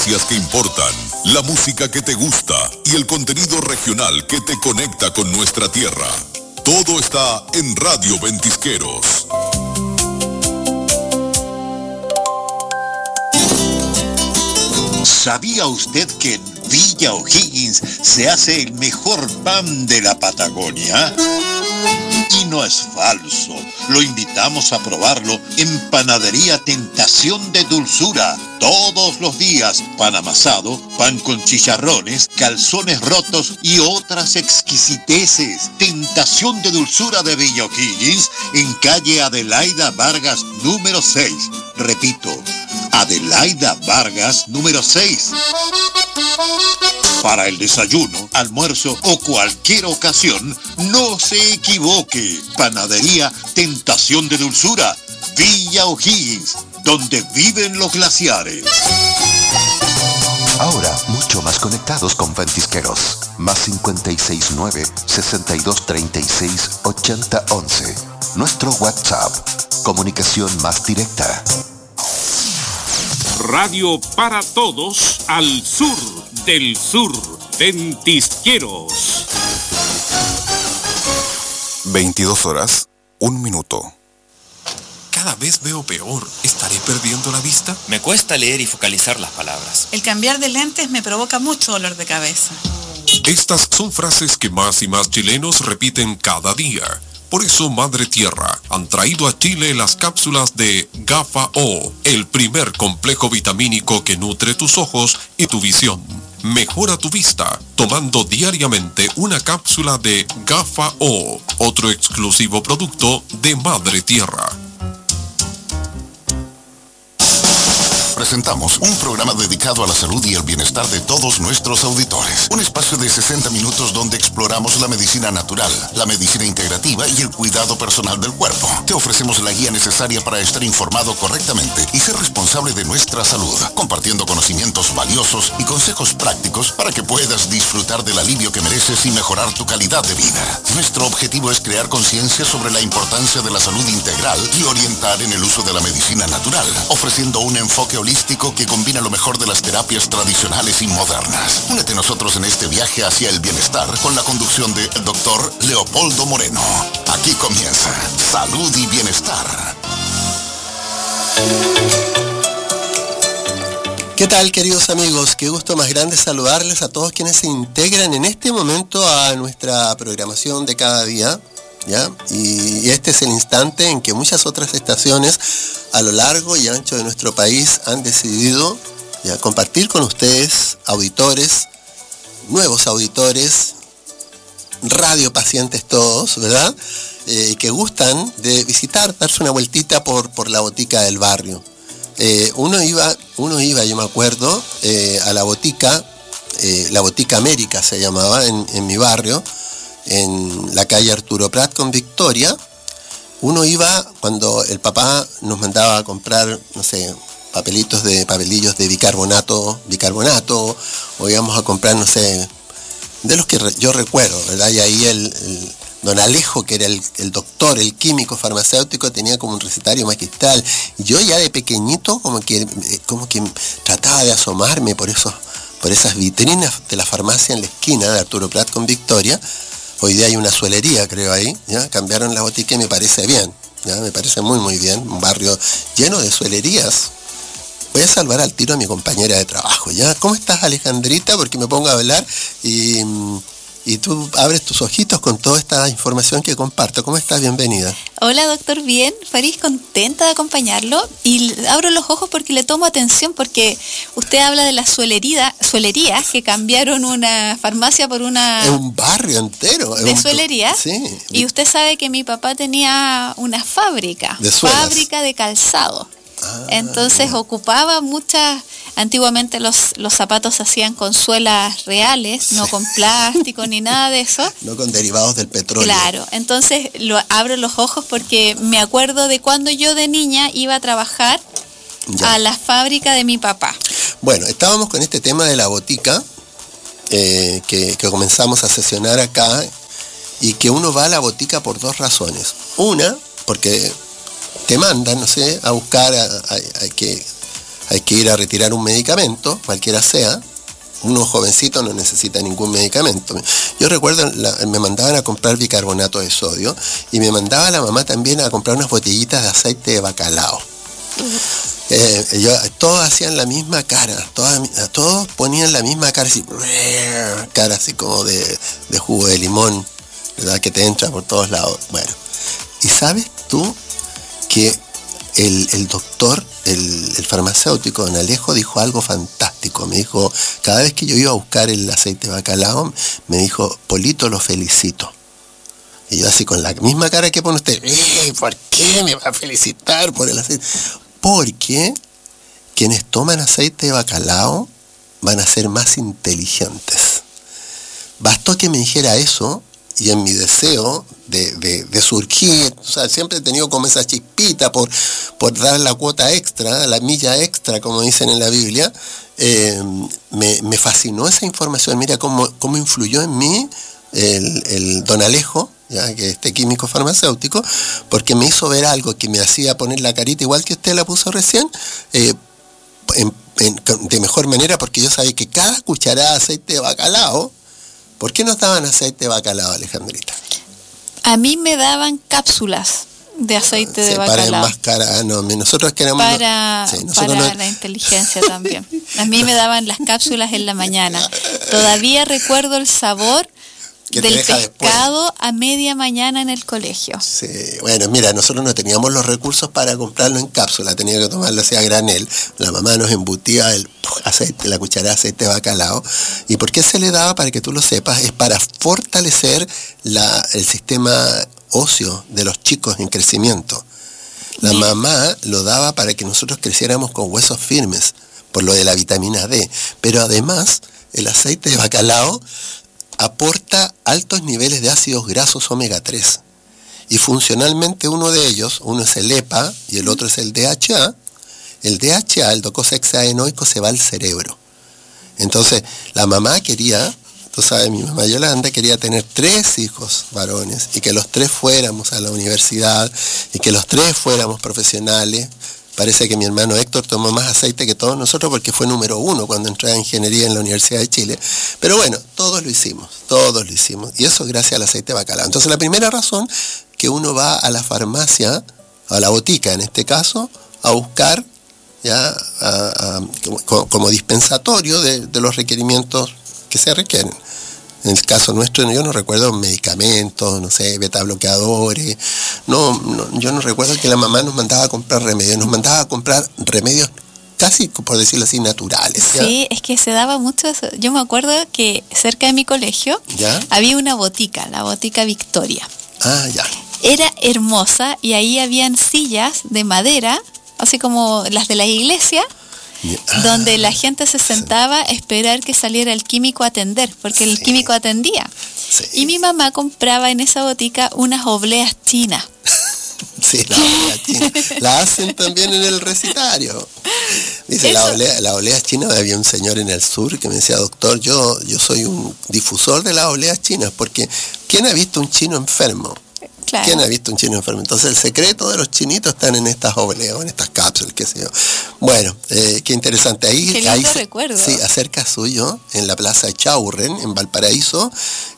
noticias que importan, la música que te gusta y el contenido regional que te conecta con nuestra tierra. Todo está en Radio Ventisqueros. ¿Sabía usted que en Villa O'Higgins se hace el mejor pan de la Patagonia? Y no es falso, lo invitamos a probarlo en Panadería Tentación de Dulzura. Todos los días, pan amasado, pan con chicharrones, calzones rotos y otras exquisiteces. Tentación de Dulzura de Villa O'Higgins, en calle Adelaida Vargas, número 6. Repito, Adelaida Vargas, número 6. Para el desayuno, almuerzo o cualquier ocasión, no se equivoque. Panadería Tentación de Dulzura, Villa O'Higgins, donde viven los glaciares. Ahora, mucho más conectados con Ventisqueros. Más 569-6236-8011. Nuestro WhatsApp. Comunicación más directa. Radio para todos al sur del sur. Ventisqueros. 22 horas, 1 minuto. Cada vez veo peor. ¿Estaré perdiendo la vista? Me cuesta leer y focalizar las palabras. El cambiar de lentes me provoca mucho dolor de cabeza. Estas son frases que más y más chilenos repiten cada día. Por eso Madre Tierra han traído a Chile las cápsulas de Gafa O, el primer complejo vitamínico que nutre tus ojos y tu visión. Mejora tu vista tomando diariamente una cápsula de Gafa O, otro exclusivo producto de Madre Tierra. Presentamos un programa dedicado a la salud y el bienestar de todos nuestros auditores. Un espacio de 60 minutos donde exploramos la medicina natural, la medicina integrativa y el cuidado personal del cuerpo. Te ofrecemos la guía necesaria para estar informado correctamente y ser responsable de nuestra salud, compartiendo conocimientos valiosos y consejos prácticos para que puedas disfrutar del alivio que mereces y mejorar tu calidad de vida. Nuestro objetivo es crear conciencia sobre la importancia de la salud integral y orientar en el uso de la medicina natural, ofreciendo un enfoque holístico que combina lo mejor de las terapias tradicionales y modernas. Únete a nosotros en este viaje hacia el bienestar con la conducción del Dr. Leopoldo Moreno. Aquí comienza Salud y Bienestar. ¿Qué tal, queridos amigos? Qué gusto más grande saludarles a todos quienes se integran en este momento a nuestra programación de cada día. ¿Ya? Y este es el instante en que muchas otras estaciones a lo largo y ancho de nuestro país han decidido ya compartir con ustedes, auditores, nuevos auditores, radiopacientes todos, ¿verdad? Que gustan de visitar, darse una vueltita por la botica del barrio. Uno iba, yo me acuerdo, a la botica América se llamaba en mi barrio, en la calle Arturo Prat con Victoria. Uno iba cuando el papá nos mandaba a comprar, no sé, papelillos de bicarbonato, o íbamos a comprar, no sé, de los que yo recuerdo, ¿verdad? Y ahí el don Alejo, que era el doctor, el químico farmacéutico, tenía como un recetario magistral. Yo ya de pequeñito como que trataba de asomarme por esas vitrinas de la farmacia en la esquina de Arturo Prat con Victoria. Hoy día hay una suelería, creo, ahí, ¿ya? Cambiaron la botica y me parece bien, ¿ya? Me parece muy, muy bien. Un barrio lleno de suelerías. Voy a salvar al tiro a mi compañera de trabajo, ¿ya? ¿Cómo estás, Alejandrita? Porque me pongo a hablar y tú abres tus ojitos con toda esta información que comparto. ¿Cómo estás? Bienvenida. Hola, doctor, bien, feliz, contenta de acompañarlo, y abro los ojos porque le tomo atención, porque usted habla de las suelerías que cambiaron una farmacia por una... Es un barrio entero. De suelerías. Sí. Y usted sabe que mi papá tenía una fábrica de calzado. Entonces ocupaba muchas, antiguamente los zapatos se hacían con suelas reales, no con plástico ni nada de eso. No con derivados del petróleo. Claro, entonces abro los ojos porque me acuerdo de cuando yo de niña iba a trabajar a la fábrica de mi papá. Bueno, estábamos con este tema de la botica, que comenzamos a sesionar acá, y que uno va a la botica por dos razones. Una, porque te mandan, no sé, a buscar hay que ir a retirar un medicamento, cualquiera sea. Uno jovencito no necesita ningún medicamento. Yo recuerdo, me mandaban a comprar bicarbonato de sodio y me mandaba la mamá también a comprar unas botellitas de aceite de bacalao. Todos hacían la misma cara, todos ponían la misma cara así como de jugo de limón, ¿verdad? Que te entra por todos lados. Bueno, y sabes tú que el doctor, el farmacéutico don Alejo dijo algo fantástico. Me dijo, cada vez que yo iba a buscar el aceite de bacalao, me dijo, Polito, lo felicito. Y yo así con la misma cara que pone usted, ¿por qué me va a felicitar por el aceite? Porque quienes toman aceite de bacalao van a ser más inteligentes. Bastó que me dijera eso, y en mi deseo de surgir, o sea, siempre he tenido como esa chispita por dar la cuota extra, la milla extra, como dicen en la Biblia, me fascinó esa información. Mira cómo influyó en mí el don Alejo, ya que este químico farmacéutico, porque me hizo ver algo que me hacía poner la carita igual que usted la puso recién, de mejor manera, porque yo sabía que cada cucharada de aceite de bacalao. ¿Por qué nos daban aceite de bacalao, Alejandrita? A mí me daban cápsulas de aceite de bacalao. Para enmascarar, nosotros queremos... Para la inteligencia también. A mí me daban las cápsulas en la mañana. Todavía recuerdo el sabor del pescado después, a media mañana en el colegio. Sí, bueno, mira, nosotros no teníamos los recursos para comprarlo en cápsula, tenía que tomarlo así a granel. La mamá nos embutía el aceite, la cucharada de aceite de bacalao. ¿Y por qué se le daba? Para que tú lo sepas, es para fortalecer el sistema óseo de los chicos en crecimiento. La mamá lo daba para que nosotros creciéramos con huesos firmes, por lo de la vitamina D. Pero además, el aceite de bacalao aporta altos niveles de ácidos grasos omega 3. Y funcionalmente uno de ellos, uno es el EPA y el otro es el DHA. El DHA, el docosahexaenoico, se va al cerebro. Entonces, la mamá quería, tú sabes, mi mamá Yolanda quería tener 3 hijos varones y que los 3 fuéramos a la universidad y que los 3 fuéramos profesionales. Parece que mi hermano Héctor tomó más aceite que todos nosotros porque fue número 1 cuando entré a ingeniería en la Universidad de Chile. Pero bueno, todos lo hicimos. Y eso gracias al aceite de bacalao. Entonces la primera razón que uno va a la farmacia, a la botica en este caso, a buscar ya como dispensatorio de los requerimientos que se requieren. En el caso nuestro, yo no recuerdo medicamentos, no sé, beta bloqueadores. Yo no recuerdo que la mamá nos mandaba a comprar remedios. Nos mandaba a comprar remedios casi, por decirlo así, naturales. ¿Ya? Sí, es que se daba mucho eso. Yo me acuerdo que cerca de mi colegio había una botica, la botica Victoria. Ya. Era hermosa y ahí habían sillas de madera, así como las de la iglesia, donde la gente se sentaba a esperar que saliera el químico a atender, porque el químico atendía. Sí. Y mi mamá compraba en esa botica unas obleas chinas. Sí, la oblea china. La hacen también en el recetario. Dice, la oblea china, había un señor en el sur que me decía, doctor, yo soy un difusor de las obleas chinas, porque ¿quién ha visto un chino enfermo? Claro. ¿Quién ha visto un chino enfermo? Entonces el secreto de los chinitos están en estas obleas, en estas cápsulas, qué sé yo. Bueno, qué interesante. Qué lindo recuerdo. Sí, acerca suyo, en la plaza Chaurren, en Valparaíso,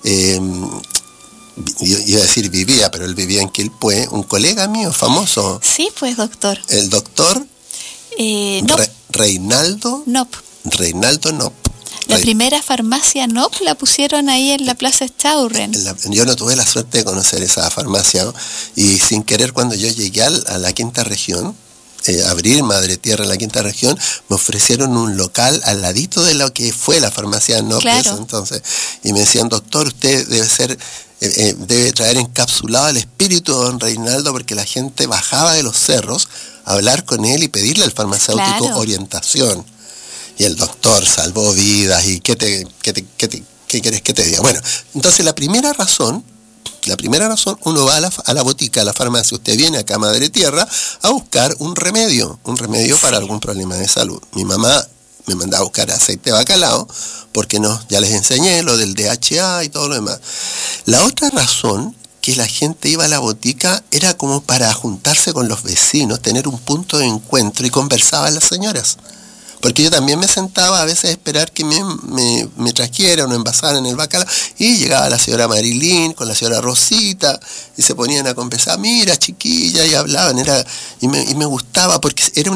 iba a decir vivía, pero él vivía en Quilpué, un colega mío famoso. Sí, pues, doctor. El doctor Nop. Reinaldo Nop. Reinaldo Nop. La primera farmacia Nop la pusieron ahí en la Plaza Chaurren. Yo no tuve la suerte de conocer esa farmacia, ¿no? Y sin querer, cuando yo llegué a la quinta región, abrir Madre Tierra en la quinta región, me ofrecieron un local al ladito de lo que fue la farmacia Nop. Claro. Entonces, y me decían, doctor, usted debe traer encapsulado el espíritu de don Reinaldo, porque la gente bajaba de los cerros a hablar con él y pedirle al farmacéutico orientación. Y el doctor salvó vidas. ¿Y qué querés que te diga? Bueno, entonces la primera razón, uno va a la botica, a la farmacia, usted viene acá a Madre Tierra a buscar un remedio para algún problema de salud. Mi mamá me mandaba a buscar aceite de bacalao, porque ya les enseñé lo del DHA y todo lo demás. La otra razón que la gente iba a la botica era como para juntarse con los vecinos, tener un punto de encuentro, y conversaban las señoras. Porque yo también me sentaba a veces a esperar que me trajeran o envasaran el bacalao, y llegaba la señora Marilyn con la señora Rosita y se ponían a conversar, mira chiquilla, y hablaban, y me gustaba porque era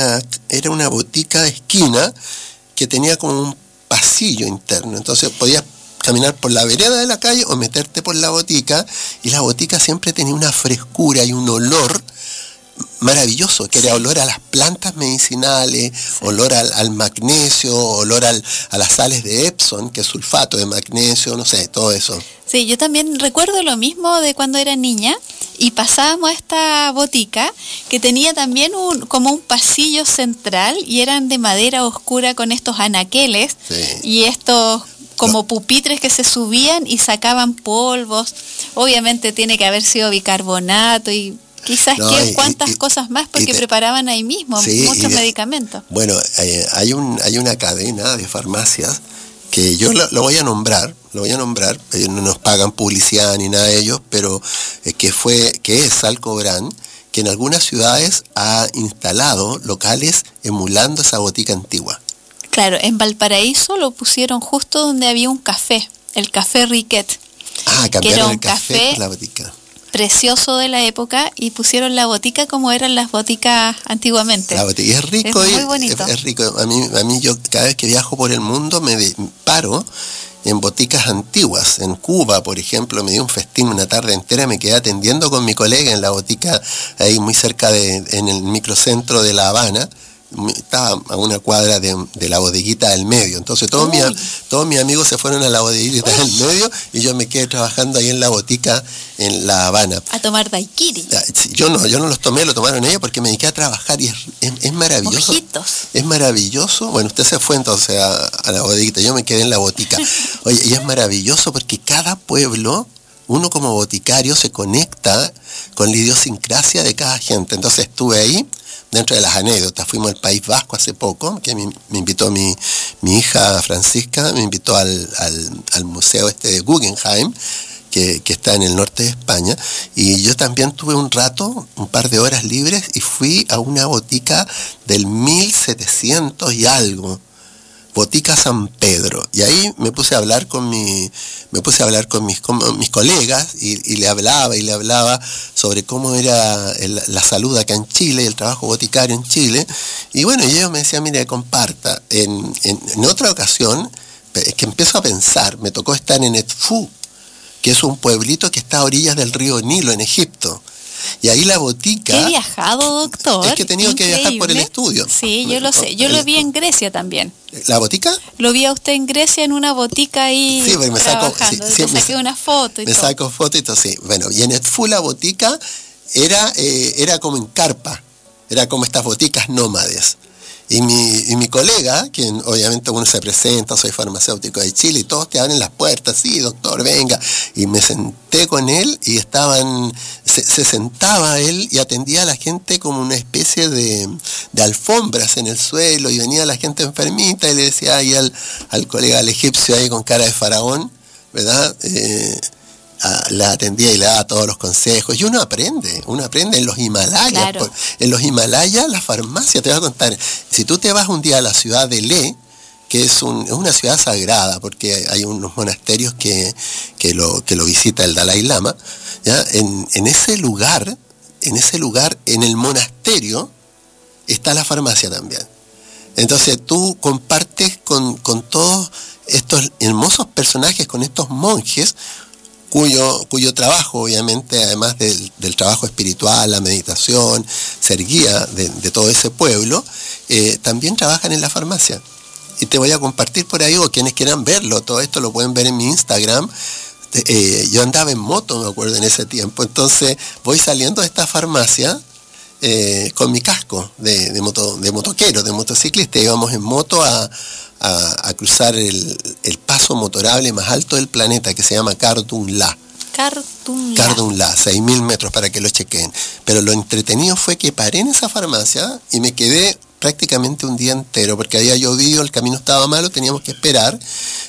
una botica de esquina que tenía como un pasillo interno, entonces podías caminar por la vereda de la calle o meterte por la botica, y la botica siempre tenía una frescura y un olor maravilloso, que era olor a las plantas medicinales, olor al magnesio, olor a las sales de Epsom, que es sulfato de magnesio, no sé, todo eso. Sí, yo también recuerdo lo mismo de cuando era niña, y pasábamos a esta botica que tenía también como un pasillo central, y eran de madera oscura con estos anaqueles, y estos como pupitres que se subían y sacaban polvos. Obviamente tiene que haber sido bicarbonato y quizás cuántas cosas más, porque preparaban ahí mismo muchos medicamentos. Bueno, hay una cadena de farmacias que yo lo voy a nombrar, ellos no nos pagan publicidad ni nada de ellos, pero que es Salcobran, que en algunas ciudades ha instalado locales emulando esa botica antigua. Claro, en Valparaíso lo pusieron justo donde había un café, el Café Riquet. Que era un café por la botica. Precioso de la época, y pusieron la botica como eran las boticas antiguamente. La botica, y es rico, es muy bonito. Es rico. A mí yo cada vez que viajo por el mundo me paro en boticas antiguas. En Cuba, por ejemplo, me di un festín una tarde entera, me quedé atendiendo con mi colega en la botica ahí muy cerca en el microcentro de La Habana. Estaba a una cuadra de la bodeguita del medio, entonces todos mis amigos se fueron a la bodeguita del medio y yo me quedé trabajando ahí en la botica en La Habana. A tomar daiquiri. Yo no los tomé, lo tomaron ellos porque me dediqué a trabajar, y es maravilloso. Mojitos. Es maravilloso. Bueno, usted se fue entonces a la bodeguita, yo me quedé en la botica. Oye, y es maravilloso porque cada pueblo, uno como boticario se conecta con la idiosincrasia de cada gente. Entonces estuve ahí. Dentro de las anécdotas, fuimos al País Vasco hace poco, que me invitó mi hija Francisca, me invitó al museo de Guggenheim, que está en el norte de España, y yo también tuve un par de horas libres, y fui a una botica del 1700 y algo, Botica San Pedro, y ahí me puse a hablar con mis colegas, y le hablaba sobre cómo era la salud acá en Chile, el trabajo boticario en Chile, y bueno, y ellos me decían, mire, comparta. En otra ocasión, es que empiezo a pensar, me tocó estar en Edfú, que es un pueblito que está a orillas del río Nilo, en Egipto. Y ahí la botica... ¿Qué he viajado, doctor? Es que he tenido que viajar por el estudio. Sí, yo lo sé. Yo lo vi en Grecia también. ¿La botica? Lo vi a usted en Grecia en una botica ahí. Sí, porque me saqué una foto y todo. Me saco foto y todo, sí. Bueno, y en Edfú la botica era como en carpa. Era como estas boticas nómades. Y mi colega, quien obviamente uno se presenta, soy farmacéutico de Chile, y todos te abren las puertas, sí, doctor, venga. Y me senté con él, y se sentaba él y atendía a la gente como una especie de alfombras en el suelo, y venía la gente enfermita y le decía ahí al colega, al egipcio ahí con cara de faraón, ¿verdad? La atendía y le daba todos los consejos, y uno aprende en los Himalayas. Claro. En los Himalayas la farmacia, te voy a contar, si tú te vas un día a la ciudad de Leh, que es una ciudad sagrada, porque hay unos monasterios que lo visita el Dalai Lama, ¿ya? En ese lugar, en el monasterio, está la farmacia también. Entonces tú compartes con todos estos hermosos personajes, con estos monjes, cuyo trabajo, obviamente, además del trabajo espiritual, la meditación, ser guía de todo ese pueblo, también trabajan en la farmacia. Y te voy a compartir por ahí, o quienes quieran verlo, todo esto lo pueden ver en mi Instagram. Yo andaba en moto, me acuerdo, en ese tiempo, entonces voy saliendo de esta farmacia con mi casco de motoquero, de motociclista, íbamos en moto a cruzar el paso motorable más alto del planeta, que se llama Khardung La. Khardung La, 6.000 metros, para que lo chequen. Pero lo entretenido fue que paré en esa farmacia y me quedé prácticamente un día entero, porque había llovido, el camino estaba malo, teníamos que esperar.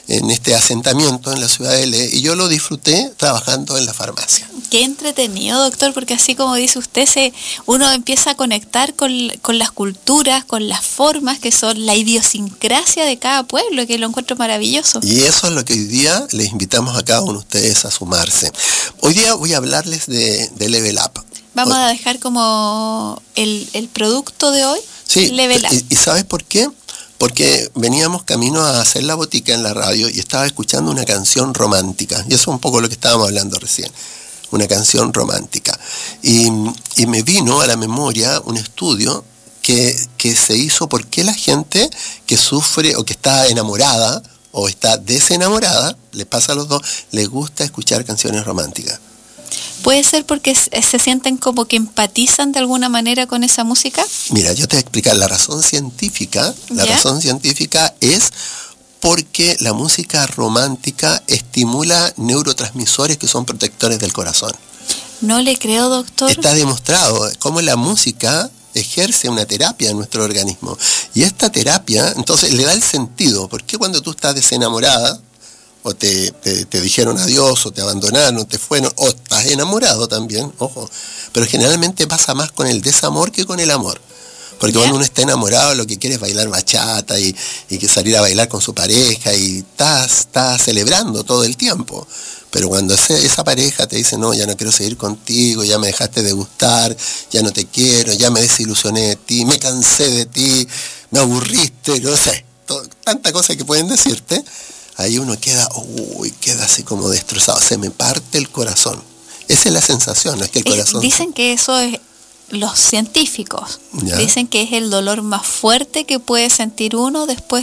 en este asentamiento en la ciudad de L.A. y yo lo disfruté trabajando en la farmacia. Qué entretenido, doctor, porque así como dice usted, uno empieza a conectar con las culturas, con las formas que son la idiosincrasia de cada pueblo, que lo encuentro maravilloso. Y eso es lo que hoy día les invitamos a cada uno de ustedes a sumarse. Hoy día voy a hablarles de Level Up. Vamos a dejar como el producto de hoy, sí, Level Up. ¿Y sabes por qué? Porque veníamos camino a hacer la botica en la radio y estaba escuchando una canción romántica. Y eso es un poco lo que estábamos hablando recién. Una canción romántica. Y me vino a la memoria un estudio que se hizo por qué la gente que sufre o que está enamorada o está desenamorada, les pasa a los dos, les gusta escuchar canciones románticas. ¿Puede ser porque se sienten como que empatizan de alguna manera con esa música? Mira, yo te voy a explicar la razón científica. La razón científica es porque la música romántica estimula neurotransmisores que son protectores del corazón. No le creo, doctor. Está demostrado cómo la música ejerce una terapia en nuestro organismo. Y esta terapia, entonces, le da el sentido. ¿Por qué cuando tú estás desenamorada, o te dijeron adiós, o te abandonaron, o te fueron, o estás enamorado también, ojo, pero generalmente pasa más con el desamor que con el amor? Porque cuando uno está enamorado lo que quiere es bailar bachata y que salir a bailar con su pareja y está celebrando todo el tiempo. Pero cuando esa pareja te dice, no, ya no quiero seguir contigo, ya me dejaste de gustar, ya no te quiero, ya me desilusioné de ti, me cansé de ti, me aburriste, no sé, tanta cosa que pueden decirte, ahí uno queda así como destrozado, se me parte el corazón. Esa es la sensación, no es que el corazón... Dicen que eso es... Los científicos dicen que es el dolor más fuerte que puede sentir uno después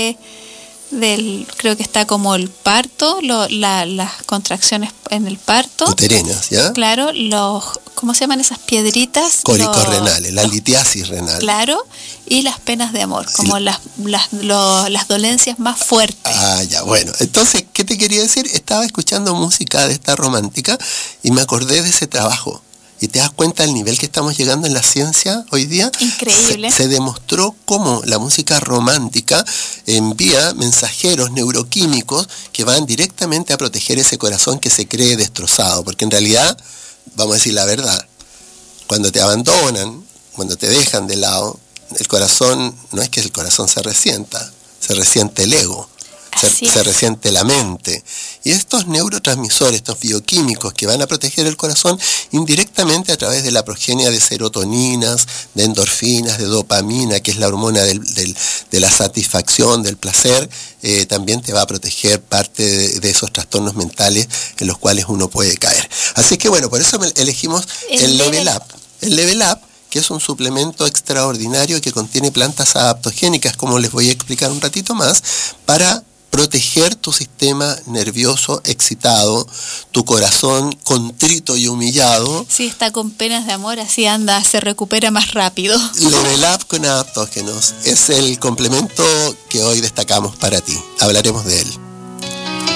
creo que está como el parto, las contracciones en el parto. Uterenas, ¿ya? Claro, ¿cómo se llaman esas piedritas? Cólicos renales, la litiasis renal. Claro, y las penas de amor, como las dolencias más fuertes. Ah, ya, bueno. Entonces, ¿qué te quería decir? Estaba escuchando música de esta romántica y me acordé de ese trabajo. Y te das cuenta del nivel que estamos llegando en la ciencia hoy día. Increíble. Se demostró cómo la música romántica envía mensajeros neuroquímicos que van directamente a proteger ese corazón que se cree destrozado. Porque en realidad, vamos a decir la verdad, cuando te abandonan, cuando te dejan de lado, el corazón, no es que el corazón se resienta, se resiente el ego. Se resiente la mente. Y estos neurotransmisores, estos bioquímicos que van a proteger el corazón indirectamente a través de la progenia de serotoninas, de endorfinas, de dopamina, que es la hormona de la satisfacción, del placer, también te va a proteger parte de esos trastornos mentales en los cuales uno puede caer. Así que bueno, por eso elegimos el Level Up. El Level Up, que es un suplemento extraordinario que contiene plantas adaptogénicas, como les voy a explicar un ratito más, para proteger tu sistema nervioso excitado, tu corazón contrito y humillado. Sí, está con penas de amor, así anda, se recupera más rápido. Level Up con adaptógenos es el complemento que hoy destacamos para ti. Hablaremos de él.